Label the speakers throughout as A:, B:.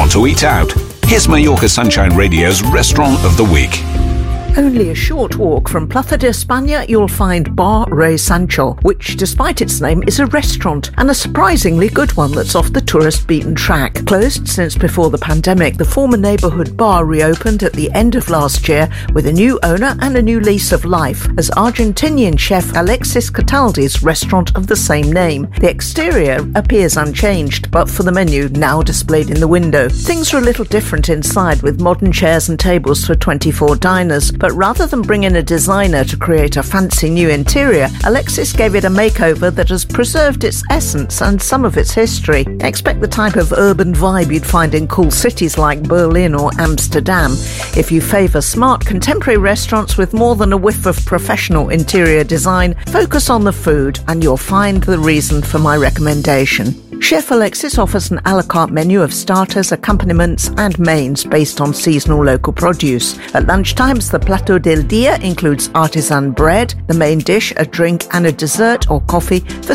A: want to eat out? Here's Mallorca Sunshine Radio's Restaurant of the Week.
B: Only a short walk from Plaza de España, you'll find Bar Rey Sancho, which, despite its name, is a restaurant, and a surprisingly good one that's off the tourist beaten track. Closed since before the pandemic, the former neighbourhood bar reopened at the end of last year with a new owner and a new lease of life as Argentinian chef Alexis Cataldi's restaurant of the same name. The exterior appears unchanged, but for the menu now displayed in the window. Things are a little different inside, with modern chairs and tables for 24 diners, but rather than bring in a designer to create a fancy new interior, Alexis gave it a makeover that has preserved its essence and some of its history. Expect the type of urban vibe you'd find in cool cities like Berlin or Amsterdam. If you favour smart contemporary restaurants with more than a whiff of professional interior design, focus on the food and you'll find the reason for my recommendation. Chef Alexis offers an a la carte menu of starters, accompaniments and mains based on seasonal local produce. At lunchtimes, the Plato del Dia includes artisan bread, the main dish, a drink and a dessert or coffee for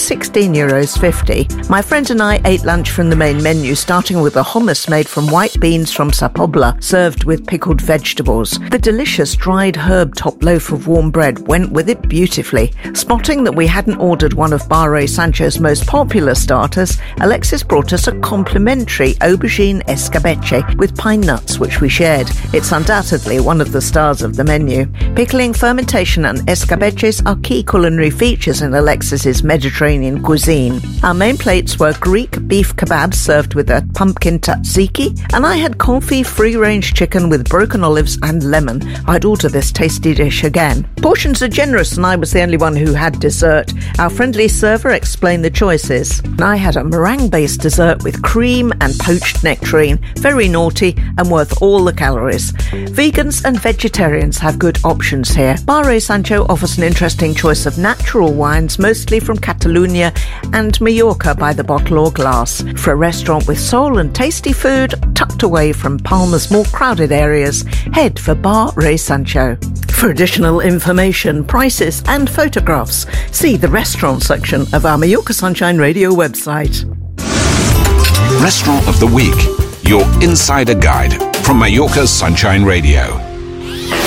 B: €16.50. My friend and I ate lunch from the main menu, starting with a hummus made from white beans from Sa Pobla, served with pickled vegetables. The delicious dried herb top loaf of warm bread went with it beautifully. Spotting that we hadn't ordered one of Bar Rey Sancho's most popular starters, Alexis brought us a complimentary aubergine escabeche with pine nuts, which we shared. It's undoubtedly one of the stars of the menu. Pickling, fermentation and escabeches are key culinary features in Alexis's Mediterranean cuisine. Our main plates were Greek beef kebabs served with a pumpkin tzatziki, and I had confit free-range chicken with broken olives and lemon. I'd order this tasty dish again. Portions are generous and I was the only one who had dessert. Our friendly server explained the choices. I had a meringue-based dessert with cream and poached nectarine, very naughty and worth all the calories. Vegans and vegetarians have good options here. Bar Rey Sancho offers an interesting choice of natural wines, mostly from Catalonia and Mallorca by the bottle or glass. For a restaurant with soul and tasty food, tucked away from Palma's more crowded areas, head for Bar Rey Sancho. For additional information, prices and photographs, see the restaurant section of our Mallorca Sunshine Radio website.
A: Restaurant of the Week, your insider guide from Mallorca Sunshine Radio.